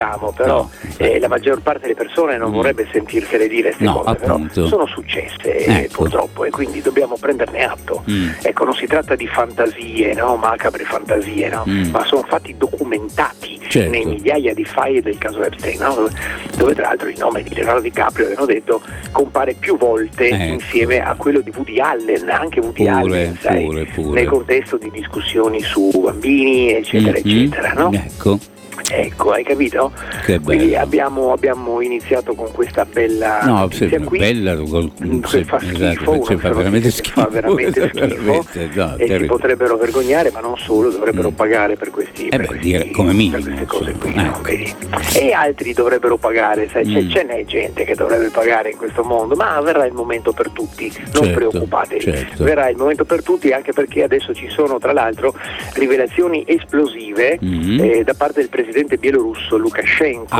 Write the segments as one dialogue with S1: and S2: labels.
S1: però
S2: No.
S1: la maggior parte delle persone non vorrebbe sentirsele dire queste
S2: No,
S1: cose, però
S2: appunto.
S1: sono successe
S2: Ecco.
S1: purtroppo, e quindi dobbiamo prenderne atto. Ecco, non si tratta di fantasie, no? Macabre fantasie, no? Ma sono fatti documentati
S2: Certo.
S1: nei migliaia di file del caso Epstein, no? Dove tra l'altro il nome di Leonardo DiCaprio, abbiamo detto, compare più volte
S2: Ecco.
S1: insieme a quello di Woody Allen, anche Woody Allen, sai,
S2: pure.
S1: nel contesto di discussioni su bambini, eccetera, eccetera, no? Ecco, hai capito?
S2: Che
S1: Quindi
S2: bello.
S1: abbiamo iniziato con questa bella
S2: No,
S1: notizia qui,
S2: bella,
S1: che fa schifo,
S2: esatto, fa veramente schifo,
S1: fa veramente schifo,
S2: veramente, no,
S1: e si
S2: terribile.
S1: potrebbero vergognare, ma non solo, dovrebbero pagare per questi,
S2: come minimo,
S1: per queste cose qui,
S2: insomma,
S1: no? Vedi? E altri dovrebbero pagare, sai, ce n'è gente che dovrebbe pagare in questo mondo, ma verrà il momento per tutti, non
S2: Certo,
S1: preoccupatevi,
S2: certo.
S1: verrà il momento per tutti, anche perché adesso ci sono tra l'altro rivelazioni esplosive da parte del presidente bielorusso Lukashenko.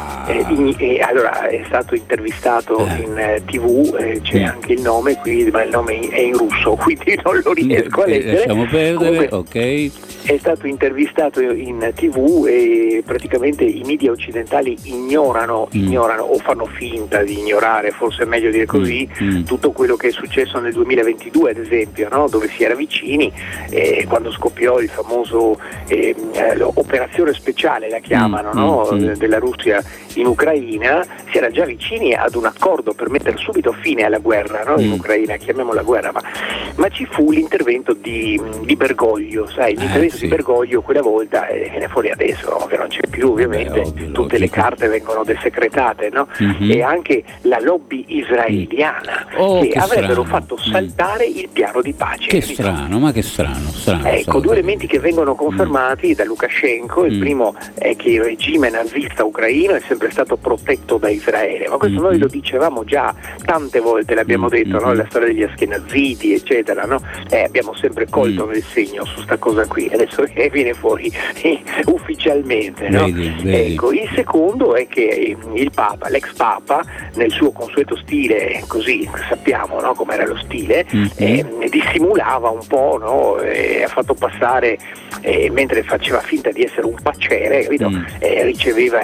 S1: Allora è stato intervistato in TV, c'è anche il nome qui, ma il nome è in russo, quindi non lo riesco a leggere.
S2: Lasciamo perdere.
S1: Comunque,
S2: ok.
S1: è stato intervistato in TV e praticamente i media occidentali ignorano o fanno finta di ignorare, forse è meglio dire così, tutto quello che è successo nel 2022, ad esempio, no? Dove si era vicini, quando scoppiò il famoso operazione speciale, la chiamano, no? Della Russia in Ucraina, si era già vicini ad un accordo per mettere subito fine alla guerra, no? In Ucraina, chiamiamola guerra, ma ci fu l'intervento di Bergoglio, sai, l'intervento di Bergoglio quella volta, viene fuori adesso, no? Che non c'è più ovviamente,
S2: ovvio,
S1: tutte le carte vengono desecretate, no? E anche la lobby israeliana che avrebbero fatto saltare il piano di pace.
S2: Che strano, ma che strano.
S1: Ecco, due elementi che vengono confermati da Lukashenko. Il primo è che il regime nazista ucraino è sempre stato protetto da Israele, ma questo noi lo dicevamo già tante volte, l'abbiamo detto, no? La storia degli Ashkenaziti, eccetera, no? Abbiamo sempre colto nel segno su sta cosa qui, adesso viene fuori ufficialmente, no?
S2: Vedi.
S1: Ecco, il secondo è che il Papa, l'ex Papa, nel suo consueto stile, così sappiamo, no? Com'era lo stile, dissimulava un po', no? Ha fatto passare, mentre faceva finta di essere un pacere, capito? Riceveva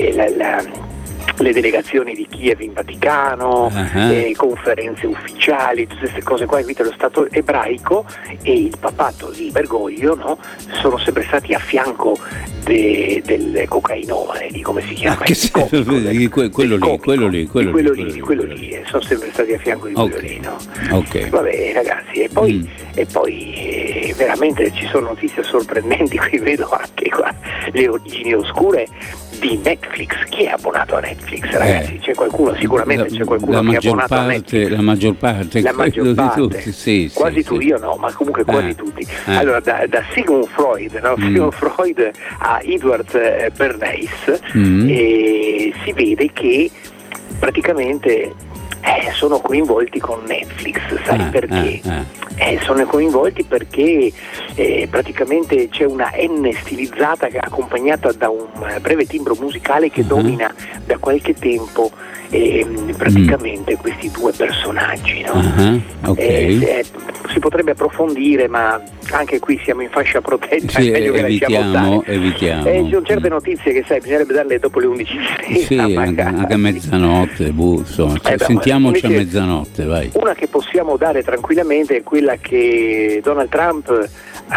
S1: le delegazioni di Kiev in Vaticano, conferenze ufficiali, tutte queste cose qua, invita lo Stato ebraico, e il papato di Bergoglio, no? Sono sempre stati a fianco del cocainomane, di come si chiama? Quello lì, sono sempre stati a fianco di quello lì, no? Va bene ragazzi, e poi veramente ci sono notizie sorprendenti, qui vedo anche qua le origini oscure di Netflix. Chi è abbonato a Netflix, ragazzi? C'è qualcuno, sicuramente c'è qualcuno che è abbonato a Netflix.
S2: La maggior parte
S1: di
S2: tutti, sì,
S1: quasi tutti, io no, ma comunque quasi tutti. Allora, da Sigmund Freud, no? Sigmund Freud a Edward Bernays, si vede che praticamente sono coinvolti con Netflix, sai perché? Sono coinvolti perché praticamente c'è una N stilizzata accompagnata da un breve timbro musicale che domina da qualche tempo praticamente questi due personaggi, no? Si potrebbe approfondire, ma anche qui siamo in fascia protetta, è meglio che lasciamo stare. Ci sono certe notizie che sai, bisognerebbe darle dopo le 11 di sera,
S2: anche a mezzanotte, insomma, sentiamoci a mezzanotte, vai.
S1: Una che possiamo dare tranquillamente è quella che Donald Trump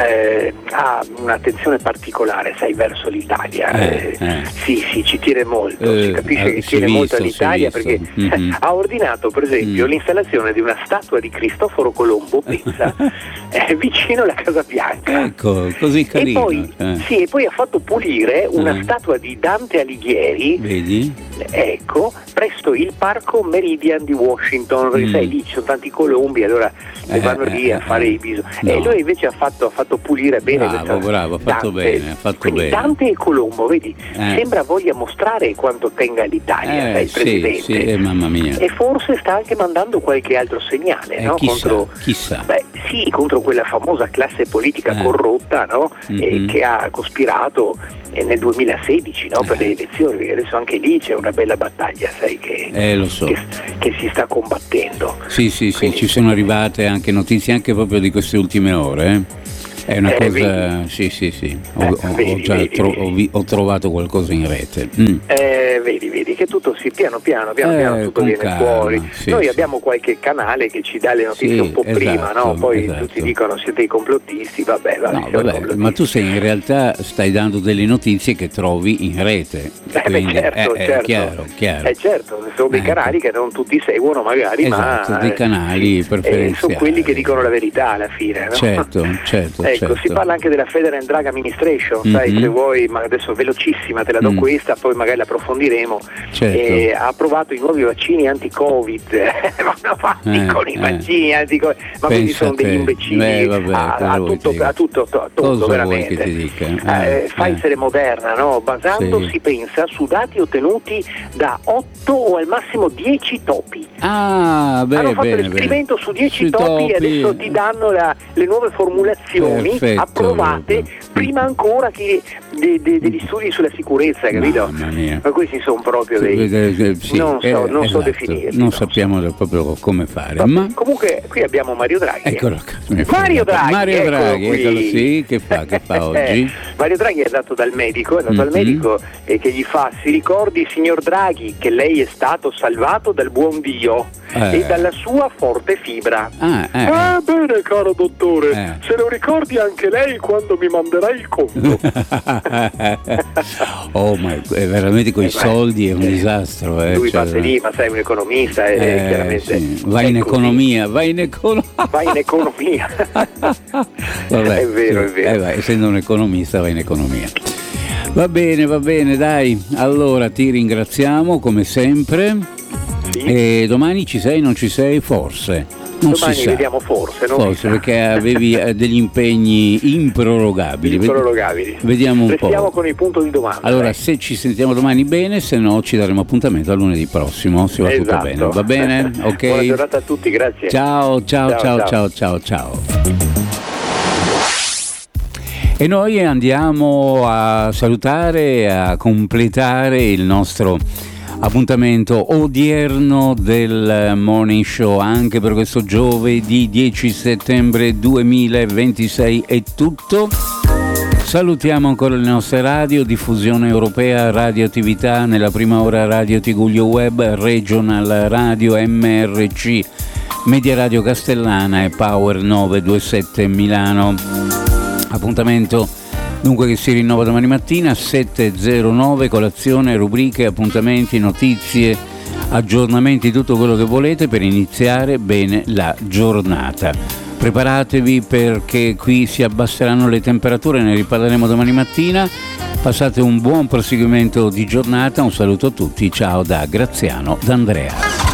S1: ha un'attenzione particolare, sai, verso l'Italia. Sì, ci tiene molto, si capisce che tiene molto all'Italia, perché ha ordinato per esempio l'installazione di una statua di Cristoforo Colombo, pensa, vicino alla Casa Bianca.
S2: Ecco, così carino.
S1: E poi ha fatto pulire una statua di Dante Alighieri,
S2: vedi?
S1: Ecco, presso il parco Meridian di Washington, perché sai, lì ci sono tanti colombi, allora vanno lì a fare i bisogni. E lui invece ha fatto pulire bene.
S2: Bravo, ha fatto bene.
S1: Quindi Dante e Colombo, vedi, sembra voglia mostrare quanto tenga l'Italia, il presidente.
S2: Sì, mamma mia.
S1: E forse sta anche mandando qualche altro segnale, no?
S2: Chissà.
S1: Contro quella famosa classe politica corrotta, no? Che ha cospirato nel 2016, no? Per le elezioni, perché adesso anche lì c'è una bella battaglia, sai,
S2: lo so.
S1: che si sta combattendo.
S2: Sì, ci sono arrivate anche notizie anche proprio di queste ultime ore. È una cosa, sì. Ho trovato qualcosa in rete.
S1: Vedi che tutto piano piano tutto viene calma, fuori. Noi abbiamo qualche canale che ci dà le notizie un po' prima, no? Poi tutti dicono siete i complottisti, vabbè,
S2: ma tu in realtà stai dando delle notizie che trovi in rete. Quindi
S1: certo.
S2: Chiaro.
S1: Certo, sono dei canali che non tutti seguono magari,
S2: ma dei canali preferenziali.
S1: Sono quelli che dicono la verità alla fine, no?
S2: Certo.
S1: Ecco, si parla anche della Federal and Drug Administration, sai, se vuoi, ma adesso velocissima te la do questa, poi magari la approfondiremo. Ha approvato i nuovi vaccini anti-Covid, vanno fatti con i vaccini anti-Covid, ma questi sono degli imbecilli, a tutto veramente.
S2: Che ti dica?
S1: Pfizer e Moderna, no? Basandosi, pensa, su dati ottenuti da 8 o al massimo 10 topi.
S2: Hanno
S1: fatto l'esperimento su 10 topi e adesso ti danno le nuove formulazioni approvate prima ancora che degli studi sulla sicurezza, capito? Ma questi sono proprio non so definirli.
S2: Non sappiamo proprio come fare.
S1: Ma comunque qui abbiamo Mario Draghi.
S2: Eccolo.
S1: Mario Draghi,
S2: eccolo, sì, che fa oggi?
S1: Mario Draghi è andato dal medico, e che gli fa: si ricordi, signor Draghi, che lei è stato salvato dal buon Dio e dalla sua forte fibra. Bene, caro dottore, se lo ricordi anche lei quando mi manderà il conto.
S2: Ma veramente con i soldi è un disastro.
S1: Lui passa lì, ma sai, un economista, chiaramente.
S2: Sì. Vai in economia.
S1: Vabbè, è vero.
S2: Essendo un economista, vai in economia. Va bene, dai. Allora ti ringraziamo come sempre. Sì. E domani ci sei, non ci sei, forse. Non
S1: domani
S2: si sa.
S1: Vediamo forse
S2: perché avevi degli impegni improrogabili. Vediamo un po'.
S1: Restiamo con il punto di domanda.
S2: Allora, se ci sentiamo domani bene, se no ci daremo appuntamento a lunedì prossimo, se va tutto bene. Va bene? Ok.
S1: Buona giornata a tutti, grazie.
S2: Ciao. E noi andiamo a salutare, a completare il nostro appuntamento odierno del Morning Show anche per questo giovedì 10 settembre 2026. È tutto. Salutiamo ancora le nostre radio: Diffusione Europea, Radioattività, nella prima ora Radio Tiguglio Web, Regional Radio, MRC, Media Radio Castellana e Power 927 Milano. Appuntamento dunque che si rinnova domani mattina 7:09, colazione, rubriche, appuntamenti, notizie, aggiornamenti, tutto quello che volete per iniziare bene la giornata. Preparatevi perché qui si abbasseranno le temperature, ne riparleremo domani mattina. Passate un buon proseguimento di giornata, un saluto a tutti, ciao da Graziano D'Andrea.